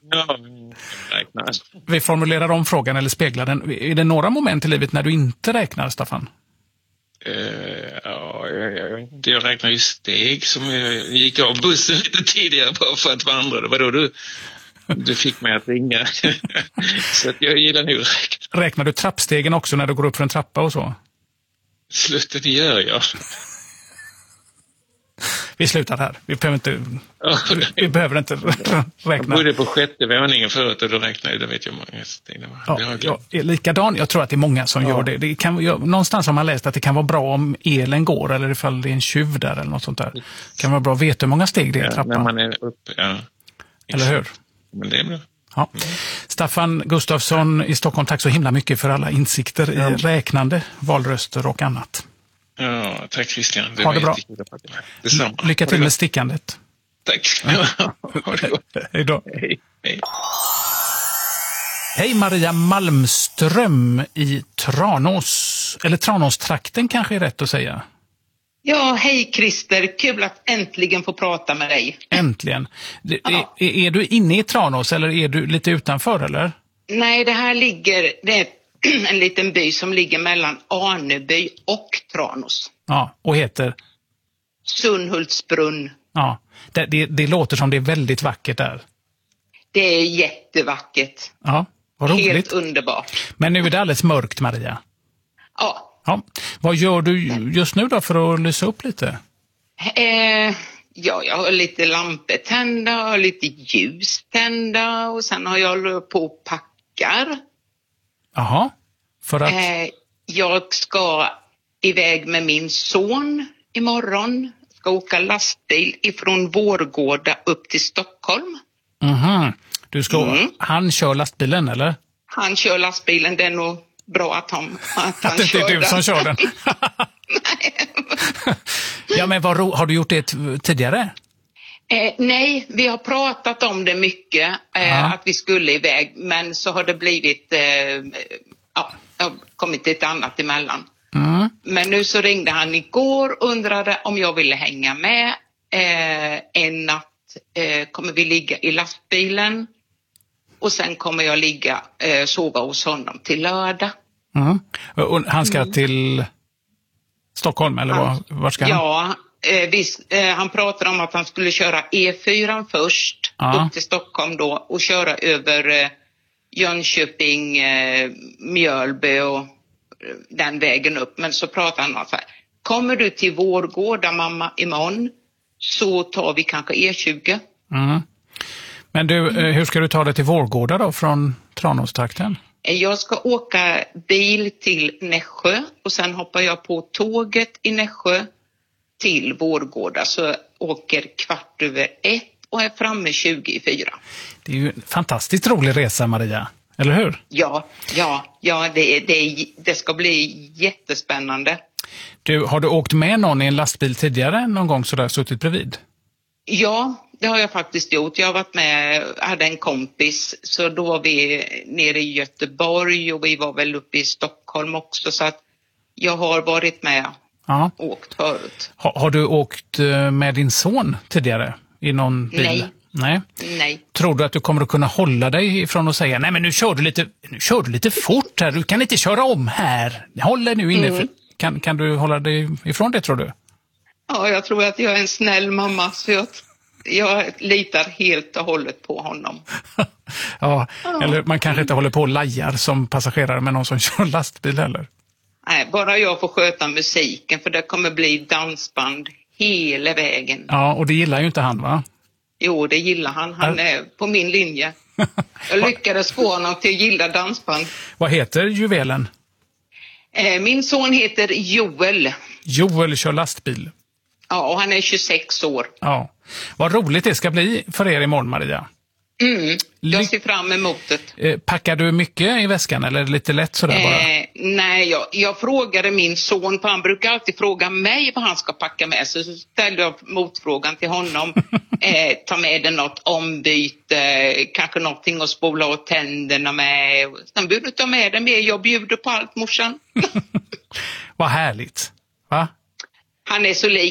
Ja, räknar. Vi formulerar om frågan eller speglar den. Är det några moment i livet när du inte räknar, Staffan? Jag räknar ju steg som jag gick av bussen lite tidigare bara för att vandra. Det var då du fick mig att ringa. Så att jag gillar nog räkna. Räknar du trappstegen också när du går upp för en trappa och så? Slutet gör jag. Vi slutar här. Vi behöver inte räkna. Jag bodde på 6:e våningen förut och då räknade jag, det vet jag många steg. Jag är likadan. Jag tror att det är många som gör det. Någonstans har man läst att det kan vara bra om elen går eller ifall det är en tjuv där eller något sånt där. Det kan vara bra att veta hur många steg det är i trappan. När man är uppe, ja. Eller hur? Men det är bra. Ja. Staffan Gustafsson i Stockholm, tack så himla mycket för alla insikter i räknande, valröster och annat. Ja, tack Christian. Ha det bra. Lycka till med stickandet. Tack. Ha det gott. Hej då. Hej. Hej Maria Malmström i Tranås. Eller Tranåstrakten kanske är rätt att säga. Ja, hej Christer. Kul att äntligen få prata med dig. Äntligen. Är du inne i Tranås eller är du lite utanför eller? Nej, det är en liten by som ligger mellan Arneby och Tranås. Ja, och heter? Sundhultsbrunn. Ja, det låter som det är väldigt vackert där. Det är jättevackert. Ja, vad roligt. Helt underbart. Men nu är det alldeles mörkt, Maria. Ja. Vad gör du just nu då för att lysa upp lite? Jag har lite lampor tända och lite ljus tända och sen har jag på och packar. Jaha, för att? Jag ska iväg med min son imorgon. Ska åka lastbil ifrån Vårgårda upp till Stockholm. Han kör lastbilen eller? Han kör lastbilen, det är nog bra att han att det inte är du som kör den. Nej. Ja, men har du gjort det tidigare? Nej, vi har pratat om det mycket, att vi skulle iväg, men så har det blivit, har kommit ett annat emellan. Men nu så ringde han igår och undrade om jag ville hänga med. En natt kommer vi ligga i lastbilen och sen kommer jag sova hos honom till lördag. Och han ska till Stockholm eller var ska han? Ja, han pratade om att han skulle köra E4 först upp till Stockholm då och köra över Jönköping, Mjölby och den vägen upp. Men så pratade han om så här: kommer du till Vårgårda mamma imorgon så tar vi kanske E20. Men du, hur ska du ta dig till Vårgårda då från Tranåstrakten? Jag ska åka bil till Nässjö och sen hoppar jag på tåget i Nässjö till Vårgårda, så åker 1:15 och är framme 20:04. Det är ju en fantastiskt rolig resa, Maria, eller hur? Ja, det ska bli jättespännande. Du, har du åkt med någon i en lastbil tidigare någon gång så där suttit bredvid? Ja, det har jag faktiskt gjort. Jag har varit med, hade en kompis, så då var vi nere i Göteborg och vi var väl uppe i Stockholm också, så att jag har varit med och åkt förut. Har du åkt med din son tidigare i någon bil? Nej. Tror du att du kommer att kunna hålla dig ifrån att säga nej men nu kör du lite fort här, du kan inte köra om här. Håll dig nu inne. Kan du hålla dig ifrån det, tror du? Ja, jag tror att jag är en snäll mamma, så jag litar helt och hållet på honom. Eller man kanske inte håller på och lajar som passagerare med någon som kör lastbil heller. Nej, bara jag får sköta musiken, för det kommer bli dansband hela vägen. Ja, och det gillar ju inte han, va? Jo, det gillar han. Han är på min linje. Jag lyckades få honom till att gilla dansband. Vad heter juvelen? Min son heter Joel. Joel kör lastbil. Ja, och han är 26 år. Ja. Vad roligt det ska bli för er imorgon, Maria. Jag ser fram emot det. Packar du mycket i väskan eller är det lite lätt sådär bara? Nej, jag frågade min son, för han brukar alltid fråga mig vad han ska packa med. Så ställde jag motfrågan till honom. Ta med dig något ombyte, kanske någonting att spola åt tänderna med. Sen bjuder du ta med dig mer, jag bjuder på allt, morsan. Vad härligt, va? Han är så lik